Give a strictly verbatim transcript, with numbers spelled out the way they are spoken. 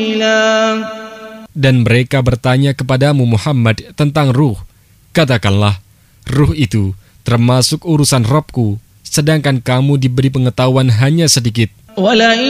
Dan mereka bertanya kepadamu Muhammad tentang ruh. Katakanlah, ruh itu termasuk urusan Rabbku, sedangkan kamu diberi pengetahuan hanya sedikit.